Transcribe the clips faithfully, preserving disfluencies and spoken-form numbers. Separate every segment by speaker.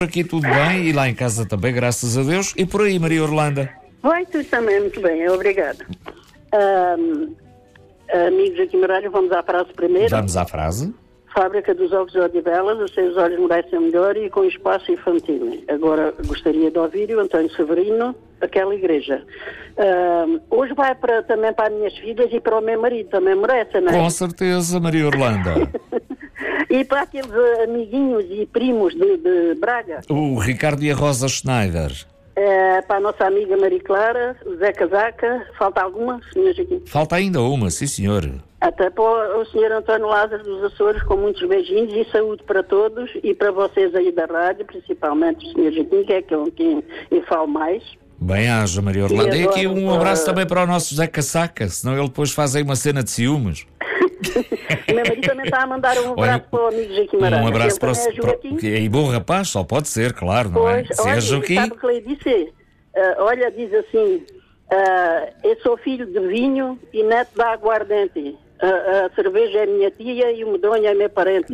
Speaker 1: Aqui tudo bem e lá em casa também, graças a Deus. E por aí, Maria Orlando?
Speaker 2: Vai tudo também, muito bem, obrigada. Um, amigos aqui no rádio, vamos à frase primeiro.
Speaker 1: Vamos à frase.
Speaker 2: Fábrica dos ovos de Odivelas, os seus olhos merecem melhor e com espaço infantil. Agora gostaria de ouvir o António Severino, aquela igreja. Um, hoje vai para, também para as minhas filhas e para o meu marido, também merece, não é?
Speaker 1: Com certeza, Maria Orlando.
Speaker 2: E para aqueles amiguinhos e primos de, de Braga.
Speaker 1: O Ricardo e a Rosa Schneider.
Speaker 2: É, para a nossa amiga Maria Clara, o Zé Casaca, falta alguma, senhor Joaquim?
Speaker 1: Falta ainda uma, sim senhor.
Speaker 2: Até para o senhor António Lázaro dos Açores, com muitos beijinhos e saúde para todos e para vocês aí da rádio, principalmente o senhor Joaquim, que é quem, quem eu falo mais.
Speaker 1: Bem haja, Maria Orlando. E aqui um abraço
Speaker 2: uh...
Speaker 1: também para o nosso Zé Casaca, senão ele depois faz aí uma cena de ciúmes.
Speaker 2: O meu marido também está a mandar um abraço
Speaker 1: Olha,
Speaker 2: para o amigo Joaquim Maranhão.
Speaker 1: Um abraço
Speaker 2: ele
Speaker 1: para o...
Speaker 2: é Joaquim.
Speaker 1: Para, e bom rapaz, só pode ser, claro, não é?
Speaker 2: Pois,
Speaker 1: Se
Speaker 2: olha,
Speaker 1: é Joaquim...
Speaker 2: sabe o que ele disse? Uh, olha, diz assim, uh, eu sou filho de vinho e neto da aguardente. Uh, a cerveja é minha tia e o medonho é meu parente.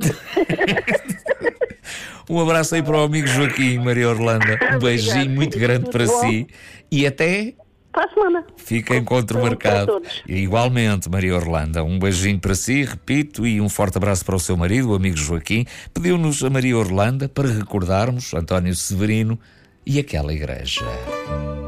Speaker 1: Um abraço aí para o amigo Joaquim, Maria Orlando. Um beijinho muito grande para si. E até...
Speaker 2: para a semana.
Speaker 1: Fica encontro marcado. Igualmente, Maria Orlando. Um beijinho para si, repito, e um forte abraço para o seu marido, o amigo Joaquim. Pediu-nos a Maria Orlando para recordarmos António Severino e aquela igreja.